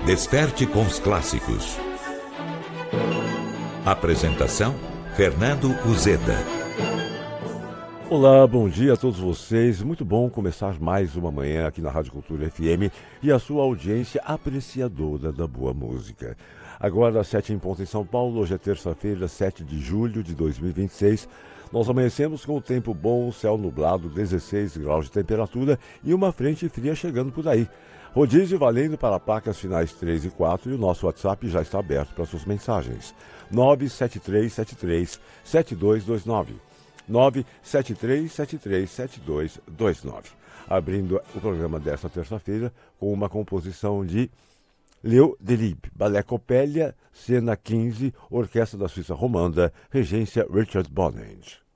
Desperte com os clássicos. Apresentação: Fernando Uzeda. Olá, bom dia a todos vocês. Muito bom começar mais uma manhã aqui na Rádio Cultura FM e a sua audiência apreciadora da boa música. Agora, às 7 em ponto em São Paulo, hoje é terça-feira, 7 de julho de 2026. Nós amanhecemos com o tempo bom, céu nublado, 16 graus de temperatura e uma frente fria chegando por aí. Rodízio valendo para placas finais 3 e 4 e o nosso WhatsApp já está aberto para suas mensagens. 973737229. 973737229. Abrindo o programa desta terça-feira com uma composição de Leo Delibes, Ballet Coppelia, Cena 15, Orquestra da Suíça Romanda, regência Richard Bonnet.